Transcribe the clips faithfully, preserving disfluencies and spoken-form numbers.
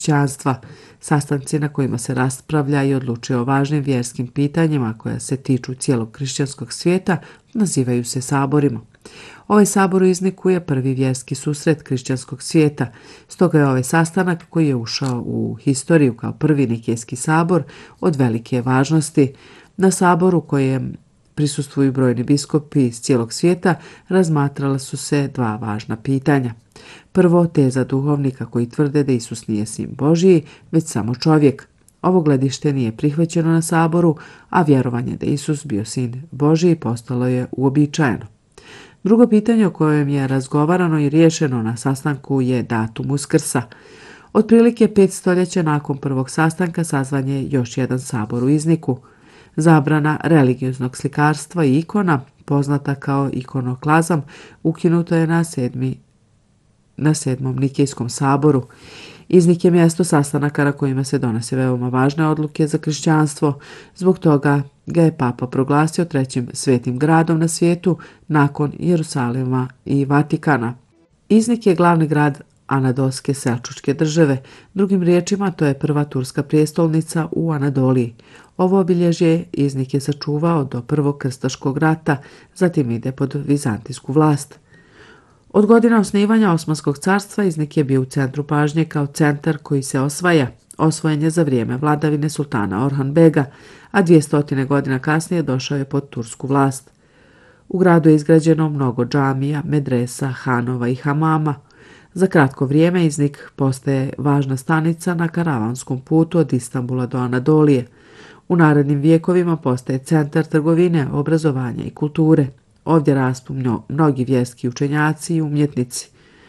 hrišćanstva. Sastanci na kojima se raspravlja i odlučuje o važnim vjerskim pitanjima koja se tiču cijelog hrišćanskog svijeta nazivaju se saborima. Ovaj sabor u Izniku je prvi vjerski susret hrišćanskog svijeta, stoga je ovaj sastanak koji je ušao u historiju kao prvi nikejski sabor od velike važnosti. Na saboru kojem prisustvuju brojni biskopi iz cijelog svijeta razmatrala su se dva važna pitanja. Prvo, teza duhovnika koji tvrde da Isus nije sin Božiji, već samo čovjek. Ovo gledište nije prihvaćeno na saboru, a vjerovanje da Isus bio sin Božiji postalo je uobičajeno. Drugo pitanje o kojem je razgovarano i riješeno na sastanku je datum Uskrsa. Otprilike pet stoljeća nakon prvog sastanka sazvan je još jedan sabor u Izniku. Zabrana religioznog slikarstva i ikona, poznata kao ikonoklazam, ukinuto je na, sedmi, na sedmom nikejskom saboru. Iznik je mjesto sastanaka na kojima se donose veoma važne odluke za kršćanstvo. Zbog toga ga je Papa proglasio trećim svetim gradom na svijetu nakon Jerusalima i Vatikana. Iznik je glavni grad Anadolske selčučke države. Drugim riječima, to je prva turska prijestolnica u Anadoliji. Ovo obilježje Iznik je sačuvao do prvog krstaškog rata, zatim ide pod vizantijsku vlast. Od godina osnivanja Osmanskog carstva Iznik je bio u centru pažnje kao centar koji se osvaja. Osvojen je za vrijeme vladavine sultana Orhan Bega, a dvjesto godina kasnije došao je pod tursku vlast. U gradu je izgrađeno mnogo džamija, medresa, hanova i hamama. Za kratko vrijeme Iznik postaje važna stanica na karavanskom putu od Istanbula do Anadolije. U narednim vijekovima postaje centar trgovine, obrazovanja i kulture. Ovdje rastu mnogi vjerski učenjaci i umjetnici.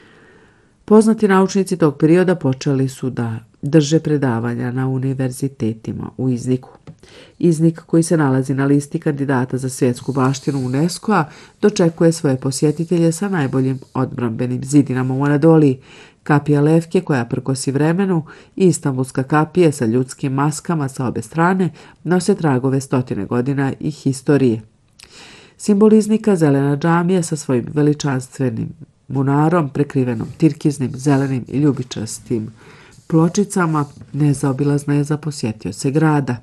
Poznati naučnici tog perioda počeli su da drže predavanja na univerzitetima u Izniku. Iznik, koji se nalazi na listi kandidata za svjetsku baštinu UNESCO-a, dočekuje svoje posjetitelje sa najboljim odbrambenim zidinama u Anadoliji, kapija Levke koja prkosi vremenu i Istanbulska kapija sa ljudskim maskama sa obe strane nose tragove stotine godina i historije. Simbol Iznika, zelena džamija sa svojim veličanstvenim munarom, prekrivenom tirkiznim, zelenim i ljubičastim pločicama, nezaobilazna je za posjetioce grada.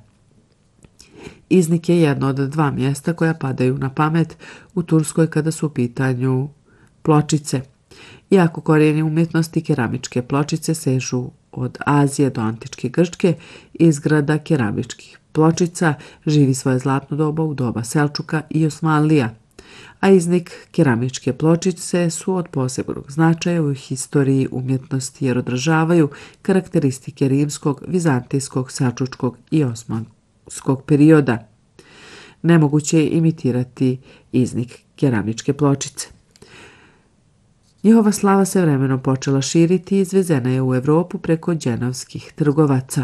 Iznik je jedno od dva mjesta koja padaju na pamet u Turskoj kada su u pitanju pločice. Iako korijeni umjetnosti keramičke pločice sežu od Azije do antičke Grčke, izgrada keramičkih pločica živi svoje zlatno doba u doba Selčuka i Osmanlija, a Iznik keramičke pločice su od posebnog značaja u historiji umjetnosti jer odražavaju karakteristike rimskog, vizantijskog, selčučkog i osmanskog perioda. Nemoguće je imitirati Iznik keramičke pločice. Njihova slava se vremenom počela širiti i izvezena je u Europu preko dženovskih trgovaca.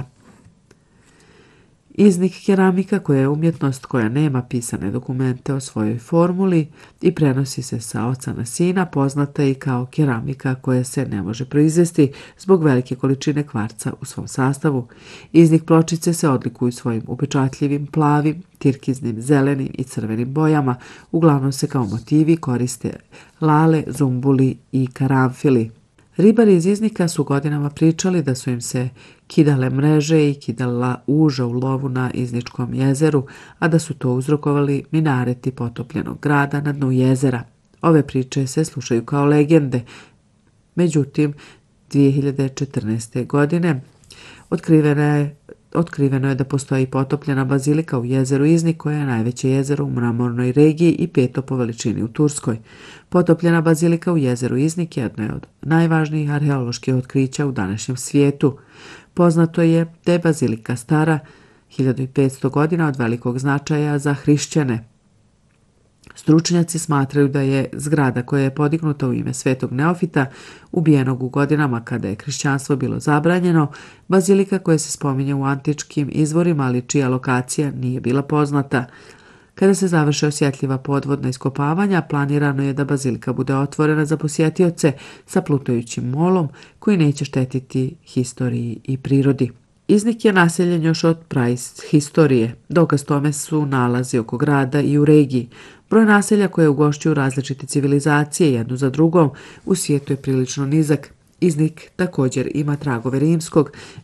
Iznik keramika, koja je umjetnost koja nema pisane dokumente o svojoj formuli i prenosi se sa oca na sina, poznata je i kao keramika koja se ne može proizvesti zbog velike količine kvarca u svom sastavu. Iznik pločice se odlikuju svojim upečatljivim plavim, tirkiznim, zelenim i crvenim bojama. Uglavnom se kao motivi koriste lale, zumbuli i karanfili. Ribari iz Iznika su godinama pričali da su im se kidale mreže i kidala uža u lovu na Izničkom jezeru, a da su to uzrokovali minareti potopljenog grada na dnu jezera. Ove priče se slušaju kao legende. Međutim, dvije hiljade četrnaeste. godine otkrivena je Otkriveno je da postoji potopljena bazilika u jezeru Iznik, koja je najveće jezero u mramornoj regiji i peto po veličini u Turskoj. Potopljena bazilika u jezeru Iznik jedno je od najvažnijih arheoloških otkrića u današnjem svijetu. Poznato je da je bazilika stara hiljadu petsto godina od velikog značaja za hrišćane. Stručnjaci smatraju da je zgrada koja je podignuta u ime svetog Neofita, ubijenog u godinama kada je hrišćanstvo bilo zabranjeno, bazilika koja se spominje u antičkim izvorima, ali čija lokacija nije bila poznata. Kada se završe osjetljiva podvodna iskopavanja, planirano je da bazilika bude otvorena za posjetioce sa plutajućim molom koji neće štetiti historiji i prirodi. Iznik je naseljen još od praistorije. Dokaz tome su nalazi oko grada i u regiji. Broj naselja koje ugošćuju različite civilizacije jednu za drugom u svijetu je prilično nizak. Iznik također ima tragove rimskog,